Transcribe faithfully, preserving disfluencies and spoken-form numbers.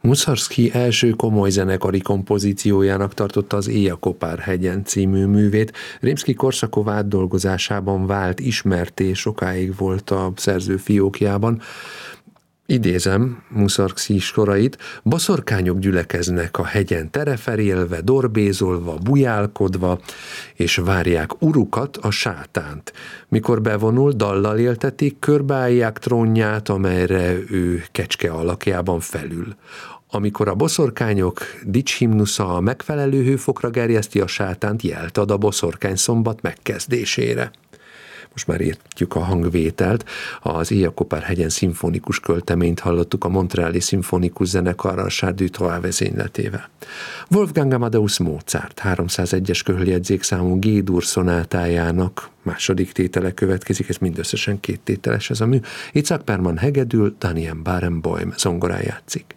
Mussorgsky első komoly zenekari kompozíciójának tartotta az Éjjel-Kopár-hegyen című művét. Rimszky-Korsakov átdolgozásában vált ismertté, sokáig volt a szerző fiókjában. Idézem Mussorgsky sorait: boszorkányok gyülekeznek a hegyen tereferélve, dorbézolva, bujálkodva, és várják urukat, a sátánt. Mikor bevonul, dallal éltetik, körbeállják trónját, amelyre ő kecske alakjában felül. Amikor a boszorkányok dicshimnusza a megfelelő hőfokra gerjeszti a sátánt, jelt ad a boszorkányszombat megkezdésére. Most már értjük a hangvételt. Az Éjjel-Kopár-hegyen szimfonikus költeményt hallottuk a Montreali Szimfonikus Zenekarral Charles Dutoit vezényletével. Wolfgang Amadeus Mozart háromszázegyes köhöljegyzék számú G-dur szonátájának második tétele következik, ez mindösszesen két tételes ez a mű. Itzhak Perlman hegedül, Daniel Barenboim zongorán játszik.